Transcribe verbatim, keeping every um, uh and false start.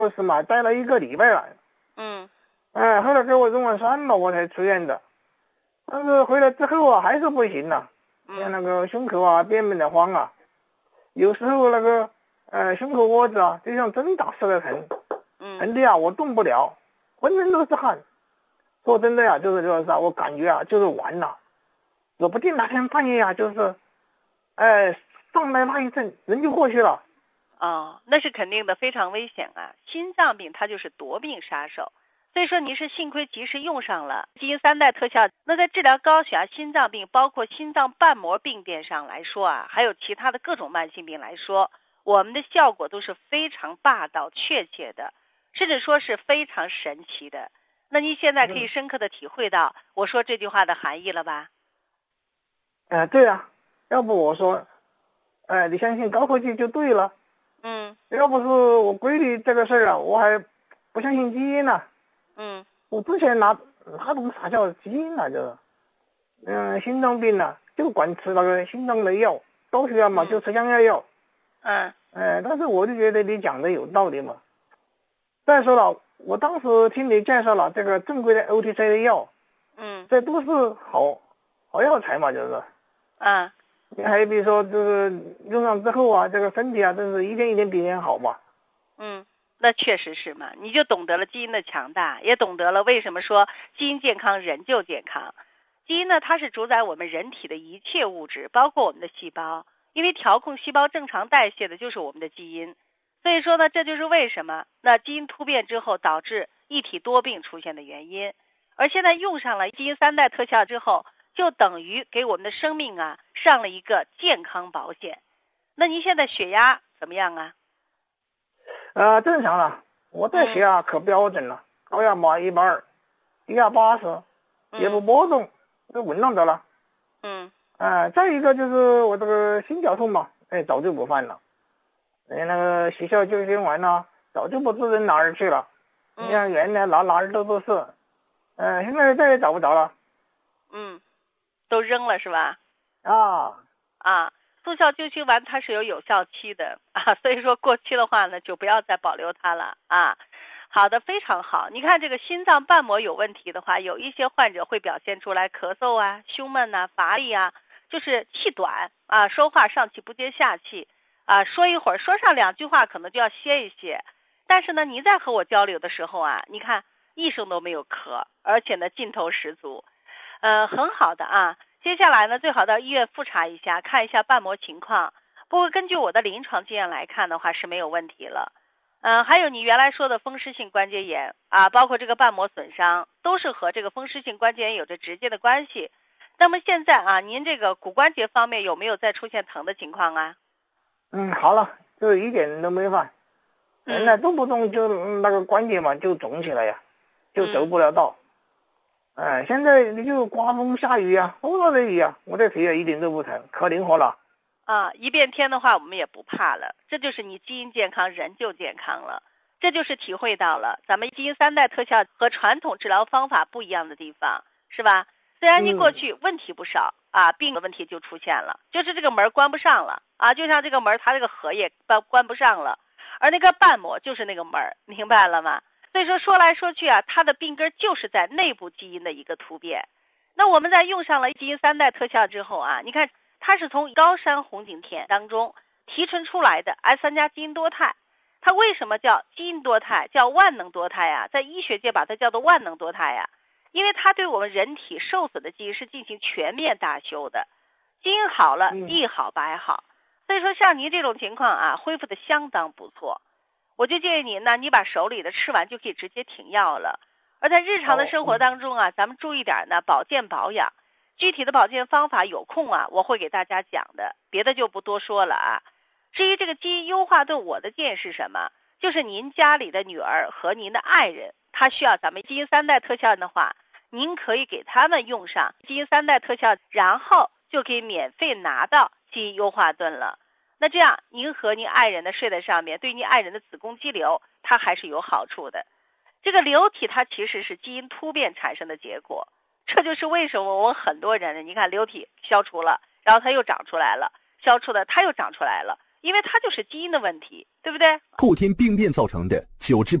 是嘛，待了一个礼拜了。 嗯。 哎，后来给我用完酸了，我才出院的。但是回来之后啊，还是不行了。像那个胸口啊，变变的慌啊，有时候那个呃胸口窝子啊，就像针打似的疼，疼的呀，我动不了，浑身都是汗。说真的呀，就是就是啊，我感觉啊，就是完了，指不定哪天半夜呀，就是，哎，上来那一阵，人就过去了。 哦，那是肯定的，非常危险啊！心脏病它就是夺命杀手。所以说您是幸亏及时用上了基因三代特效。那在治疗高血压、心脏病，包括心脏瓣膜病变上来说啊，还有其他的各种慢性病来说，我们的效果都是非常霸道确切的，甚至说是非常神奇的。那您现在可以深刻的体会到我说这句话的含义了吧？ 呃，对啊，要不我说，哎、呃，你相信高科技就对了。 嗯。 要不是我闺女这个事儿啊，我还不相信基因呢、啊。 嗯， 我之前拿哪懂啥叫基因啊？就是，嗯，心脏病啊，就管吃那个心脏的药，高血压嘛，就吃降压药。 嗯。 哎，但是我就觉得你讲的有道理嘛。再说了，我当时听你介绍了这个正规的 O T C 的药， 嗯， 这都是好好药材嘛，就是。 啊。 你还比如说，就是用上之后啊，这个身体啊，真是一天一天比一天好嘛。 嗯。那确实是嘛，你就懂得了基因的强大，也懂得了为什么说基因健康人就健康。基因呢，它是主宰我们人体的一切物质，包括我们的细胞，因为调控细胞正常代谢的就是我们的基因。所以说呢，这就是为什么那基因突变之后导致一体多病出现的原因。而现在用上了基因三代特效之后，就等于给我们的生命啊上了一个健康保险。那您现在血压怎么样啊？ 呃，正常了，我这血压可标准了，高压嘛一百二，低压八十，也不波动，都稳当的了。 嗯。 啊、呃，再一个就是我这个心绞痛嘛，哎，早就不犯了。哎，那个学校就学完了，早就不知人哪儿去了。你像原来哪哪儿都都是，嗯、呃，现在再也找不着了。 嗯，都扔了是吧？ 啊啊。速效救心丸它是有有效期的啊，所以说过期的话呢，就不要再保留它了啊。好的，非常好。你看这个心脏瓣膜有问题的话，有一些患者会表现出来咳嗽啊、胸闷啊、乏力啊，就是气短啊，说话上气不接下气啊，说一会儿说上两句话可能就要歇一歇。但是呢，您在和我交流的时候啊，你看一声都没有咳，而且呢劲头十足，呃，很好的啊。接下来呢，最好到医院复查一下，看一下瓣膜情况。不过根据我的临床经验来看的话是没有问题了。嗯、呃，还有你原来说的风湿性关节炎啊，包括这个瓣膜损伤，都是和这个风湿性关节炎有着直接的关系。那么现在啊，您这个骨关节方面有没有再出现疼的情况啊？ 嗯，好了，就一点都没犯。原来动不动就那个关节嘛就肿起来呀，就走不了道。哎、嗯呃，现在你就刮风下雨啊，多大的雨啊，我这腿也一点都不疼，可灵活了。 啊，一变天的话我们也不怕了，这就是你基因健康人就健康了，这就是体会到了咱们基因三代特效和传统治疗方法不一样的地方，是吧？虽然你过去问题不少、嗯、啊，病的问题就出现了，就是这个门关不上了啊，就像这个门它这个合也关关不上了，而那个瓣膜就是那个门，明白了吗？所以说说来说去啊，它的病根就是在内部基因的一个突变。那我们在用上了基因三代特效之后啊，你看它是从高山红景天当中提纯出来的 S 三 加基因多肽。它为什么叫基因多肽，叫万能多肽啊？在医学界把它叫做万能多肽啊，因为它对我们人体受损的基因是进行全面大修的，基因好了，一好百好。所以说像您这种情况啊，恢复的相当不错。我就建议您呢，你把手里的吃完就可以直接停药了。而在日常的生活当中啊，咱们注意点呢，保健保养。具体的保健方法有空啊，我会给大家讲的，别的就不多说了啊。至于这个基因优化盾，我的建议是什么？就是您家里的女儿和您的爱人，她需要咱们基因三代特效的话，您可以给他们用上基因三代特效，然后就可以免费拿到基因优化盾了。那这样您和您爱人的睡在上面，对您爱人的子宫肌瘤它还是有好处的。这个瘤体它其实是基因突变产生的结果，这就是为什么我很多人你看瘤体消除了，然后它又长出来了，消除了它又长出来了， 因为它就是基因的问题，对不对？ 后天病变造成的久治